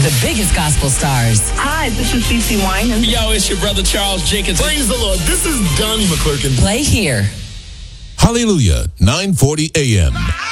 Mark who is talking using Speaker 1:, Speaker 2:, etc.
Speaker 1: the biggest gospel stars.
Speaker 2: Hi, this is CeCe Winans.
Speaker 3: Yo, it's your brother Charles Jenkins.
Speaker 4: Praise the Lord. This is Donnie McClurkin.
Speaker 1: Play here.
Speaker 5: Hallelujah, 940 AM.